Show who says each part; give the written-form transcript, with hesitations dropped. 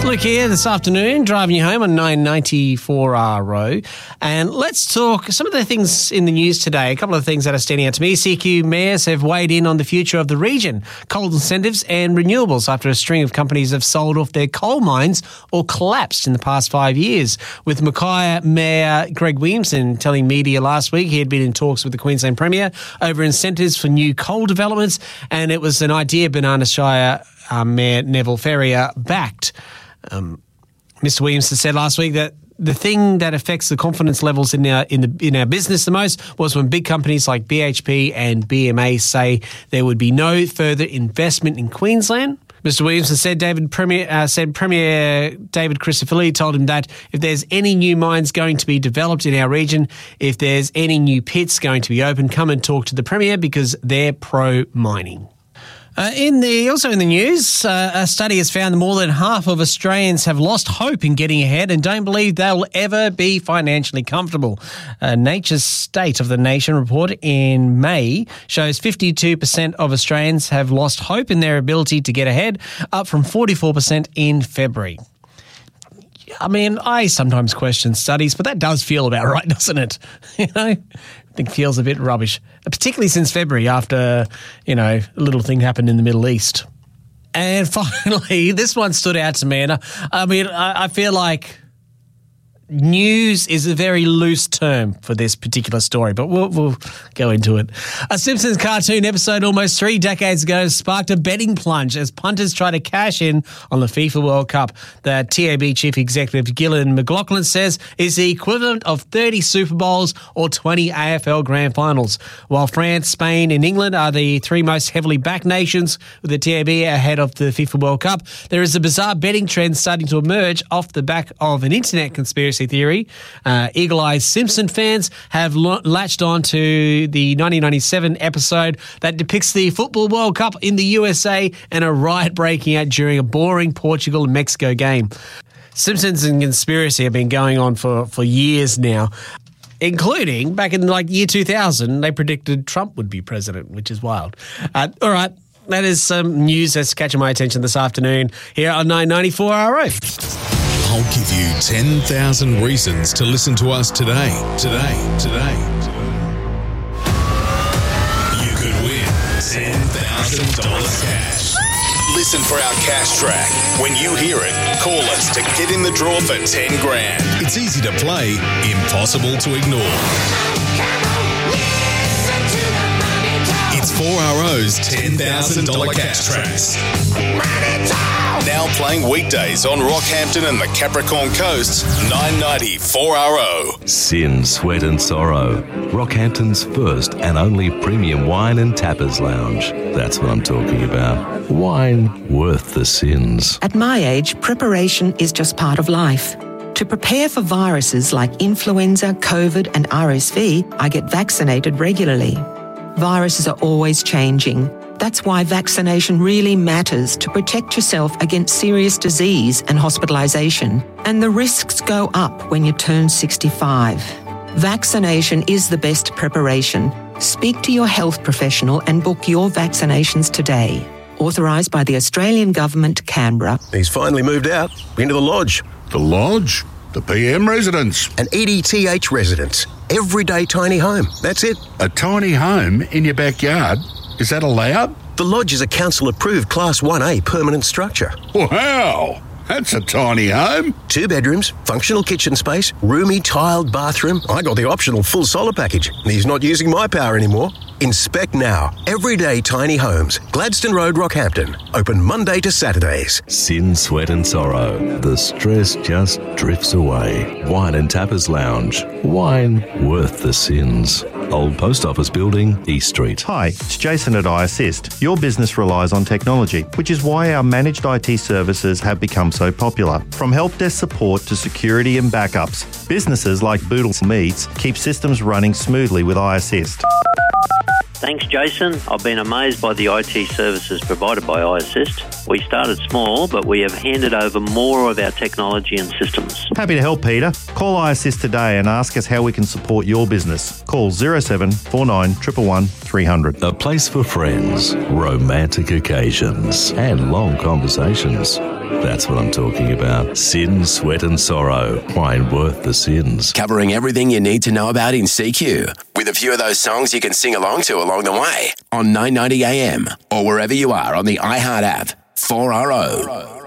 Speaker 1: Luke here this afternoon, driving you home on 994RO. And let's talk some of the things in the news today. A couple of things that are standing out to me. CQ mayors have weighed in on the future of the region, coal incentives and renewables after a string of companies have sold off their coal mines or collapsed in the past 5 years. With Mackay Mayor Greg Williamson telling media last week he had been in talks with the Queensland Premier over incentives for new coal developments, and it was an idea Banana Shire Mayor Neville Ferrier backed. Mr. Williamson said last week that the thing that affects the confidence levels in our business the most was when big companies like BHP and BMA say there would be no further investment in Queensland. Mr. Williamson said Premier David Crisafulli told him that if there's any new mines going to be developed in our region, if there's any new pits going to be open, come and talk to the Premier because they're pro-mining. Also in the news, a study has found that more than half of Australians have lost hope in getting ahead and don't believe they'll ever be financially comfortable. Nature's State of the Nation report in May shows 52% of Australians have lost hope in their ability to get ahead, up from 44% in February. I mean, I sometimes question studies, but that does feel about right, doesn't it? I think it feels a bit rubbish, particularly since February after, a little thing happened in the Middle East. And finally, this one stood out to me. And I feel like news is a very loose term for this particular story, but we'll go into it. A Simpsons cartoon episode almost 3 decades ago sparked a betting plunge as punters try to cash in on the FIFA World Cup. The TAB Chief Executive Gillian McLaughlin says is the equivalent of 30 Super Bowls or 20 AFL Grand Finals. While France, Spain and England are the 3 most heavily backed nations with the TAB ahead of the FIFA World Cup, there is a bizarre betting trend starting to emerge off the back of an internet conspiracy theory. Eagle-eyed Simpson fans have latched on to the 1997 episode that depicts the Football World Cup in the USA and a riot breaking out during a boring Portugal and Mexico game. Simpsons and conspiracy have been going on for years now, including back in year 2000, they predicted Trump would be president, which is wild. All right, that is some news that's catching my attention this afternoon here on 994RO.
Speaker 2: I'll give you 10,000 reasons to listen to us today. You could win $10,000 cash. Listen for our cash track. When you hear it, call us to get in the draw for 10 grand. It's easy to play, impossible to ignore. It's 4RO's $10,000 cash tracks. Now playing weekdays on Rockhampton and the Capricorn Coast, 990 4RO.
Speaker 3: Sin, Sweat and Sorrow. Rockhampton's first and only premium wine and tappers lounge. That's what I'm talking about. Wine worth the sins.
Speaker 4: At my age, preparation is just part of life. To prepare for viruses like influenza, COVID and RSV, I get vaccinated regularly. Viruses are always changing. That's why vaccination really matters to protect yourself against serious disease and hospitalisation. And the risks go up when you turn 65. Vaccination is the best preparation. Speak to your health professional and book your vaccinations today. Authorised by the Australian Government, Canberra.
Speaker 5: He's finally moved out into the lodge.
Speaker 6: The lodge? The PM residence.
Speaker 5: An EDTH residence. Everyday tiny home. That's it.
Speaker 6: A tiny home in your backyard? Is that allowed?
Speaker 5: The lodge is a council-approved Class 1A permanent structure.
Speaker 6: Wow! That's a tiny home. 2 bedrooms, functional kitchen space, roomy tiled bathroom. I got the optional full solar package. He's not using my power anymore. Inspect now. Everyday Tiny Homes. Gladstone Road, Rockhampton. Open Monday to Saturdays.
Speaker 3: Sin, Sweat and Sorrow. The stress just drifts away. Wine and Tappers Lounge. Wine worth the sins. Old Post Office Building, East Street.
Speaker 7: Hi, it's Jason at iAssist. Your business relies on technology, which is why our managed IT services have become so popular. From help desk support to security and backups, businesses like Boodle Meats keep systems running smoothly with iAssist.
Speaker 8: Thanks, Jason. I've been amazed by the IT services provided by iAssist. We started small, but we have handed over more of our technology and systems.
Speaker 7: Happy to help, Peter. Call iAssist today and ask us how we can support your business. Call 0749 111 300.
Speaker 3: A place for friends, romantic occasions, and long conversations. That's what I'm talking about. Sin, Sweat and Sorrow. Wine worth the sins.
Speaker 9: Covering everything you need to know about in CQ, with a few of those songs you can sing along to along the way on 990 AM or wherever you are on the iHeart app. 4RO.